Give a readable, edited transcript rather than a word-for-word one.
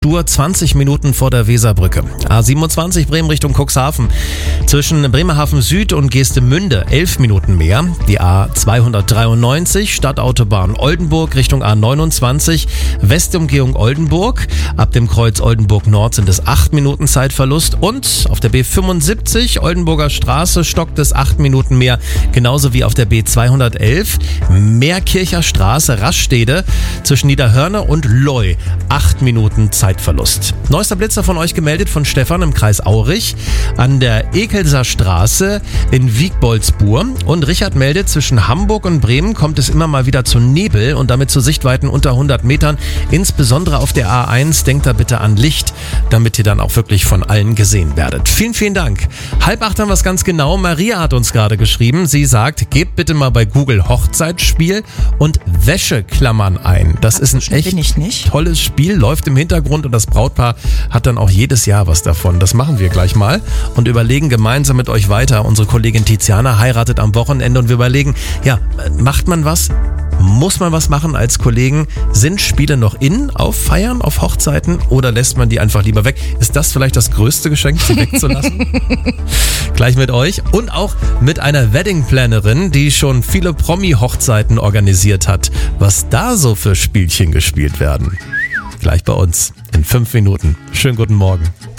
Stur 20 Minuten vor der Weserbrücke. A27 Bremen Richtung Cuxhaven. Zwischen Bremerhaven Süd und Geestemünde 11 Minuten mehr. Die A293 Stadtautobahn Oldenburg Richtung A29 Westumgehung Oldenburg. Ab dem Kreuz Oldenburg Nord sind es 8 Minuten Zeitverlust. Und auf der B75 Oldenburger Straße stockt es 8 Minuten mehr. Genauso wie auf der B211 Meerkircher Straße Rastede zwischen Niederhörne und Loi. 8 Minuten Zeitverlust. Neuester Blitzer von euch gemeldet von Stefan im Kreis Aurich an der Ekelser Straße in Wiegboldsburg. Und Richard meldet, zwischen Hamburg und Bremen kommt es immer mal wieder zu Nebel und damit zu Sichtweiten unter 100 Metern. Insbesondere auf der A1 denkt da bitte an Licht, damit ihr dann auch wirklich von allen gesehen werdet. Vielen, vielen Dank. 7:30 haben wir es ganz genau. Maria hat uns gerade geschrieben. Sie sagt, gebt bitte mal bei Google Hochzeitsspiel und Wäscheklammern ein. Das ist ein echt tolles Spiel, läuft im Hintergrund und das Brautpaar hat dann auch jedes Jahr was davon. Das machen wir gleich mal und überlegen gemeinsam mit euch weiter. Unsere Kollegin Tiziana heiratet am Wochenende und wir überlegen, ja, macht man was? Muss man was machen als Kollegen? Sind Spiele noch in auf Feiern, auf Hochzeiten oder lässt man die einfach lieber weg? Ist das vielleicht das größte Geschenk, sie wegzulassen? Gleich mit euch und auch mit einer Wedding-Plannerin, die schon viele Promi-Hochzeiten organisiert hat. Was da so für Spielchen gespielt werden. Gleich bei uns in 5 Minuten. Schönen guten Morgen.